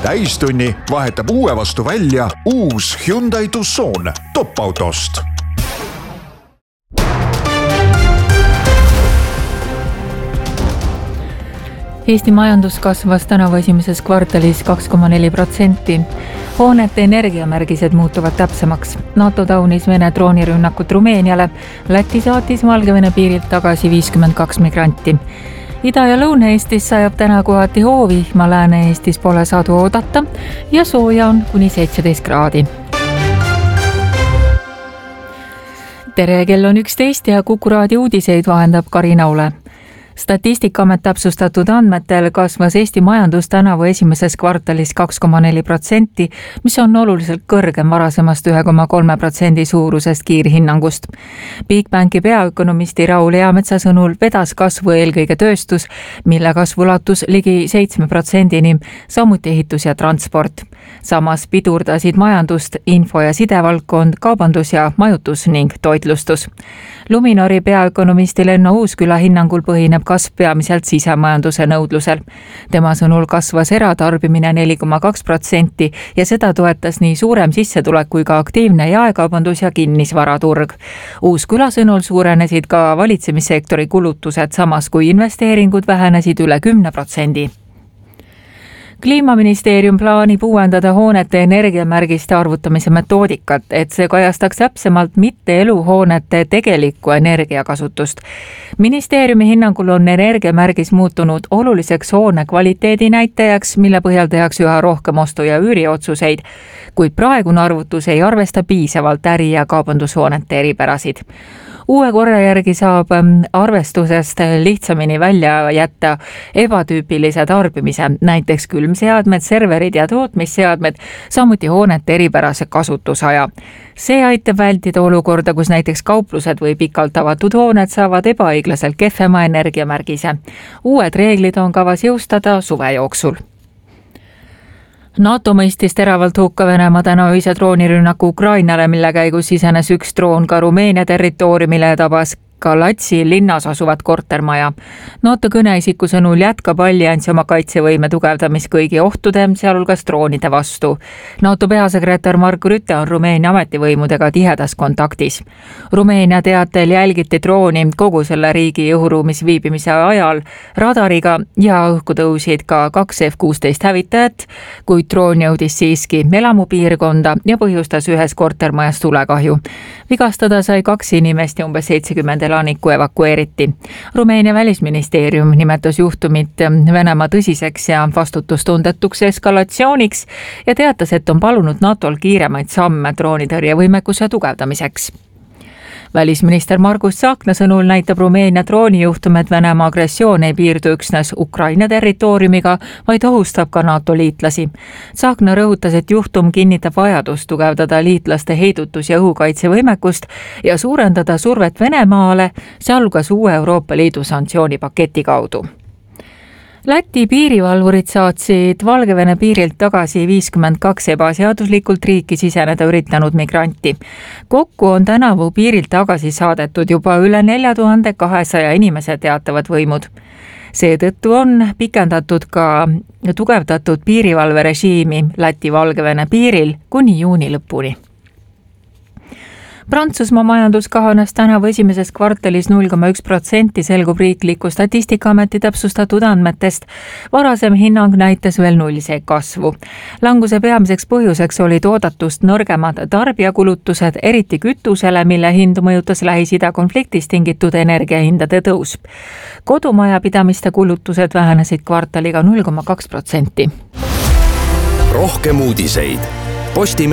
Täistunni vahetab uue vastu välja uus Hyundai Tucson top-autost. Eesti majandus kasvas tänavu esimeses kvartalis 2,4%. Hoonete energiamärgised muutuvad täpsemaks. NATO taunis Vene droonirünnakut Rumeeniale. Läti saatis Valgevene piirilt tagasi 52 migranti. Ida- ja Lõuna-Eestis sajab täna kohati hoovihma, Lääne-Eestis pole sadu oodata ja sooja on kuni 17 kraadi. Tere, kell on 11 ja Kuku raadio uudiseid vahendab Karina Ule. Statistikaamet täpsustatud andmetel kasvas Eesti majandus tänavu esimeses kvartalis 2,4%, mis on oluliselt kõrgem varasemast 1,3% suurusest kiirhinnangust. Bigbanki peaökonomisti Raul Eametsa sõnul vedas kasvu eelkõige tööstus, mille kasv ulatus ligi 7%-ni, samuti ehitus ja transport. Samas pidurdasid majandust info- ja sidevaldkond, kaubandus ja majutus ning toitlustus. Luminori peaökonomisti Lenno Uusküla hinnangul põhineb kasv peamiselt sisemajanduse nõudlusel. Tema sõnul kasvas eratarbimine 4,2% ja seda toetas nii suurem sissetulek kui ka aktiivne jaekaubandus ja kinnisvaraturg. Uusküla sõnul suurenesid ka valitsemissektori kulutused, samas kui investeeringud vähenesid üle 10%. Kliimaministeerium plaanib uuendada hoonete energiamärgiste arvutamise metoodikat, et see kajastaks täpsemalt mitte eluhoonete tegelikku energiakasutust. Ministeeriumi hinnangul on energiamärgis muutunud oluliseks hoone kvaliteedi näitajaks, mille põhjal tehakse üha rohkem ostu- ja üüriotsuseid, kuid praegune arvutus ei arvesta piisavalt äri- ja kaubandushoonete eripärasid. Uue korra järgi saab arvestusest lihtsamini välja jätta ebatüüpilise tarbimise, näiteks külmseadmed, serverid ja tootmisseadmed, samuti hoonete eripärase kasutusaja. See aitab vältida olukorda, kus näiteks kauplused või pikalt avatud hooned saavad ebaõiglaselt kehvema energiamärgise. Uued reeglid on kavas jõustada suve jooksul. NATO mõistis teravalt hukka Venemaa täna öise droonirünnaku Ukrainale, mille käigus sisenes üks droon ka Rumeenia territooriumile ja tabas Galatsi linnas asuvat kortermaja. NATO kõneisiku sõnul jätkab alliansi oma kaitsevõime tugevdamist kõigi ohtude, sealhulgas droonide vastu. NATO peasekretär Mark Rutte on Rumeenia ametivõimudega tihedas kontaktis. Rumeenia teatel jälgiti drooni kogu selle riigi õhuruumis viibimise ajal radariga ja õhku tõusid ka 2 F-16 hävitajat, kuid droon jõudis siiski elamupiirkonda ja põhjustas ühes kortermajas tulekahju. Vigastada sai 2 inimest ja umbes 70 elanikku evakueeriti. Rumeenia välisministeerium nimetas juhtumit Venemaa tõsiseks ja vastutustundetuks eskalatsiooniks ja teatas, et on palunud NATOl kiiremaid samme droonitõrjevõimekuse tugevdamiseks. Välisminister Margus Tsahkna sõnul näitab Rumeenia droonijuhtum, et Venemaa agressioon ei piirdu üksnes Ukraina territooriumiga, vaid ohustab ka NATO liitlasi. Tsahkna rõhutas, et juhtum kinnitab vajadust tugevdada liitlaste heidutus- ja õhukaitsevõimekust ja suurendada survet Venemaale, sealhulgas uue Euroopa Liidu sanktsioonipaketi kaudu. Läti piirivalvurid saatsid Valgevene piirilt tagasi 52 ebaseaduslikult riiki siseneda üritanud migranti. Kokku on tänavu piirilt tagasi saadetud juba üle 4200 inimese, teatavad võimud. Seetõttu on pikendatud ka tugevdatud piirivalverežiimi Läti-Valgevene piiril kuni juuni lõpuni. Prantsusmaa majandus kahanes tänavu esimeses kvartalis 0,1%, selgub riikliku Statistikaameti täpsustatud andmetest. Varasem hinnang näitas veel nullse kasvu. Languse peamiseks põhjuseks olid oodatust nõrgemad tarbijakulutused, eriti kütusele, mille hindu mõjutas Lähis-Ida konfliktist tingitud energiahindade tõus. Kodumajapidamiste kulutused vähenesid kvartaliga 0,2%. Rohkem uudiseid.